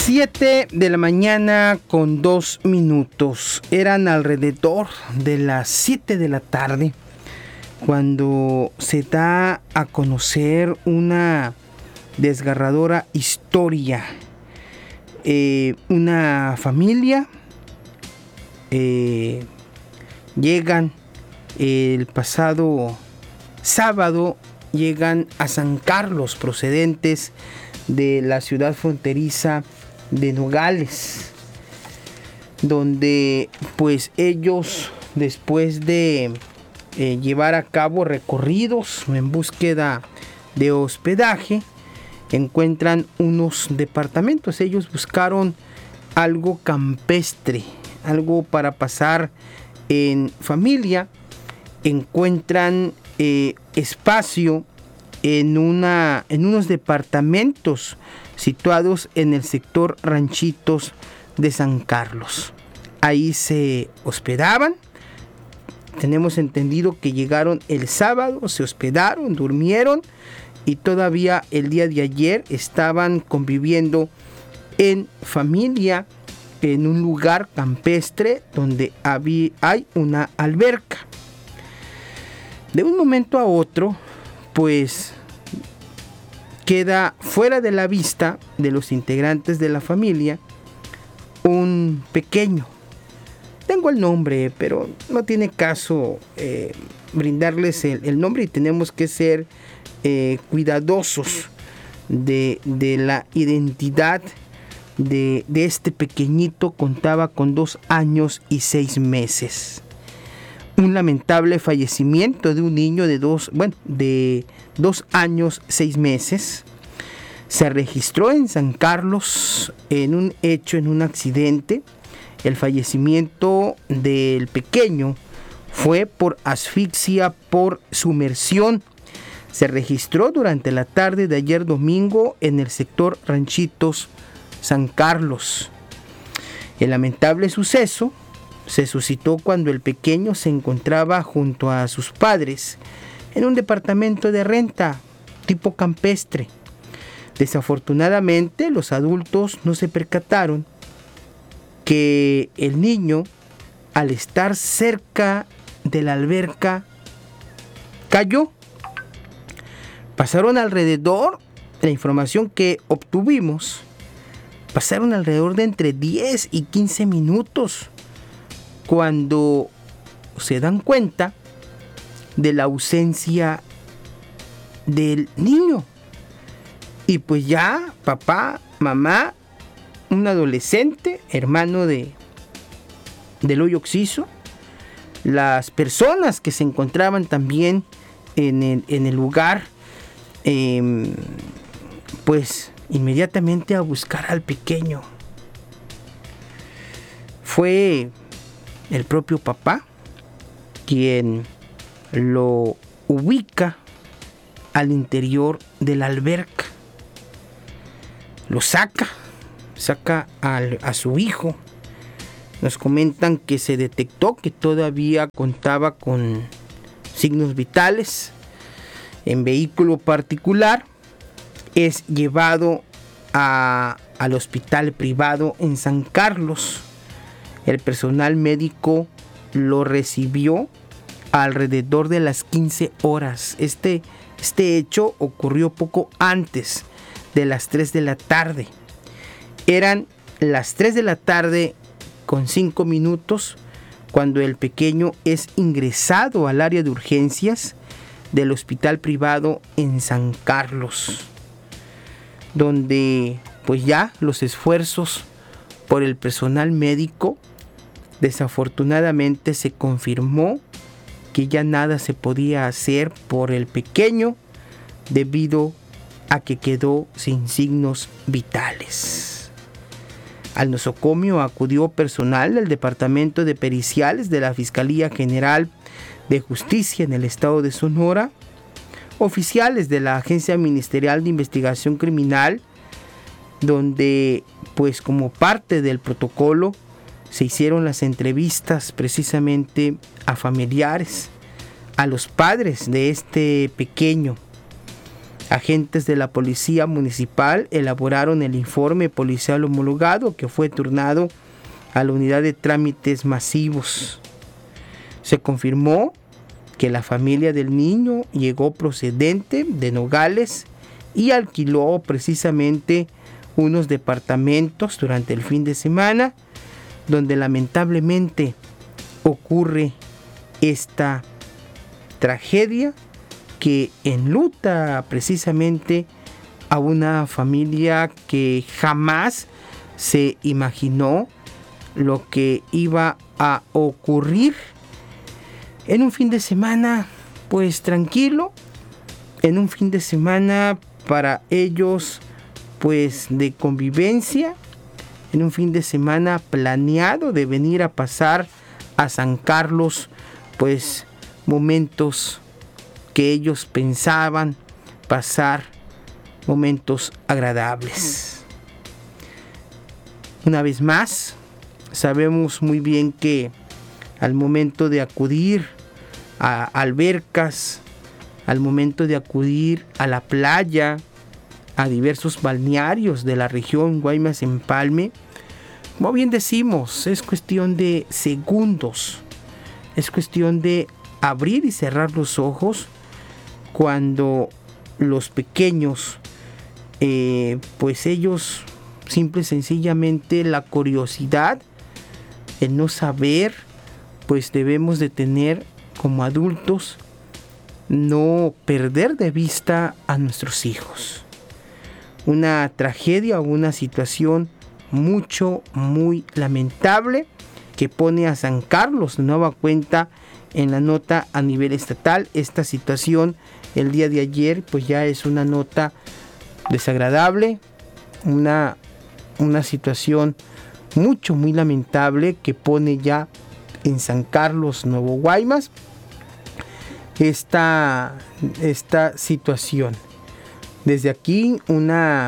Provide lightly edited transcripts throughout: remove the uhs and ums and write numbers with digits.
7 de la mañana con 2 minutos. Eran alrededor de las 7 de la tarde cuando se da a conocer una desgarradora historia. Una familia llegan el pasado sábado, llegan a San Carlos procedentes de la ciudad fronteriza de Nogales, donde pues ellos, después de llevar a cabo recorridos en búsqueda de hospedaje, encuentran unos departamentos. Ellos buscaron algo campestre, algo para pasar en familia. Encuentran espacio en unos departamentos situados en el sector Ranchitos de San Carlos. Ahí se hospedaban. Tenemos entendido que llegaron el sábado, se hospedaron, durmieron y todavía el día de ayer estaban conviviendo en familia en un lugar campestre donde hay una alberca. De un momento a otro, pues queda fuera de la vista de los integrantes de la familia un pequeño. Tengo el nombre, pero no tiene caso brindarles el nombre, y tenemos que ser cuidadosos de la identidad de este pequeñito. Contaba con 2 años y 6 meses. Un lamentable fallecimiento de un niño de 2 años 6 meses se registró en San Carlos en un accidente. El fallecimiento del pequeño fue por asfixia por sumersión. Se registró durante la tarde de ayer domingo en el sector Ranchitos San Carlos. El lamentable suceso se suscitó cuando el pequeño se encontraba junto a sus padres en un departamento de renta tipo campestre. Desafortunadamente, los adultos no se percataron que el niño, al estar cerca de la alberca, cayó. Pasaron alrededor, la información que obtuvimos, pasaron alrededor de entre 10 y 15 minutos cuando se dan cuenta de la ausencia del niño. Y pues ya papá, mamá, un adolescente, hermano del hoyo occiso, las personas que se encontraban también en el lugar, pues inmediatamente a buscar al pequeño. Fue el propio papá quien lo ubica al interior de la alberca. Lo saca a su hijo. Nos comentan que se detectó que todavía contaba con signos vitales. En vehículo particular es llevado al hospital privado en San Carlos. El personal médico lo recibió alrededor de las 15 horas. Este hecho ocurrió poco antes de las 3 de la tarde. Eran las 3 de la tarde con 5 minutos cuando el pequeño es ingresado al área de urgencias del hospital privado en San Carlos, donde pues ya los esfuerzos por el personal médico, desafortunadamente se confirmó que ya nada se podía hacer por el pequeño debido a que quedó sin signos vitales. Al nosocomio acudió personal del Departamento de Periciales de la Fiscalía General de Justicia en el estado de Sonora, oficiales de la Agencia Ministerial de Investigación Criminal, donde pues como parte del protocolo se hicieron las entrevistas precisamente a familiares, a los padres de este pequeño. Agentes de la Policía Municipal elaboraron el informe policial homologado que fue turnado a la Unidad de Trámites Masivos. Se confirmó que la familia del niño llegó procedente de Nogales y alquiló precisamente unos departamentos durante el fin de semana, donde lamentablemente ocurre esta tragedia que enluta precisamente a una familia que jamás se imaginó lo que iba a ocurrir en un fin de semana pues tranquilo, en un fin de semana para ellos pues de convivencia, en un fin de semana planeado de venir a pasar a San Carlos pues momentos que ellos pensaban pasar, momentos agradables. Una vez más, sabemos muy bien que al momento de acudir a albercas, al momento de acudir a la playa, a diversos balnearios de la región Guaymas-Empalme, como bien decimos, es cuestión de segundos, es cuestión de abrir y cerrar los ojos cuando los pequeños, pues ellos simple y sencillamente la curiosidad, el no saber, pues debemos de tener como adultos, no perder de vista a nuestros hijos. Una tragedia o una situación muy lamentable que pone a San Carlos de nueva cuenta en la nota a nivel estatal. Esta situación el día de ayer pues ya es una nota desagradable, una situación muy lamentable que pone ya en San Carlos, Nuevo Guaymas, esta situación. Desde aquí un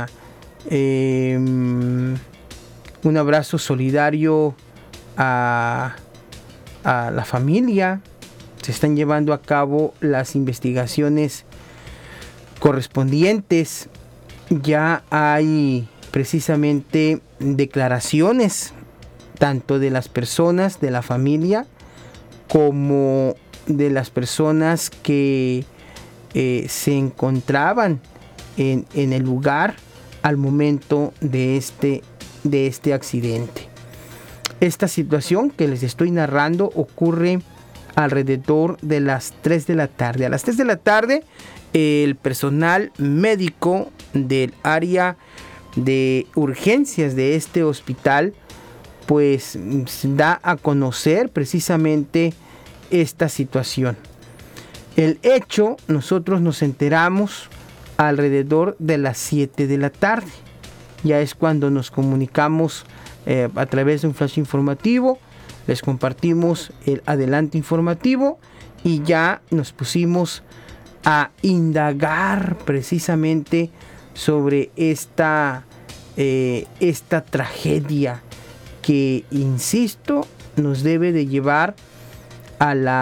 abrazo solidario a la familia. Se están llevando a cabo las investigaciones correspondientes. Ya hay precisamente declaraciones tanto de las personas de la familia como de las personas que se encontraban en el lugar al momento de este accidente. Esta situación que les estoy narrando ocurre alrededor de las 3 de la tarde. A las 3 de la tarde, el personal médico del área de urgencias de este hospital pues da a conocer precisamente esta situación. El hecho nosotros nos enteramos alrededor de las 7 de la tarde. Ya es cuando nos comunicamos a través de un flash informativo, les compartimos el adelanto informativo y ya nos pusimos a indagar precisamente sobre esta tragedia que, insisto, nos debe de llevar a la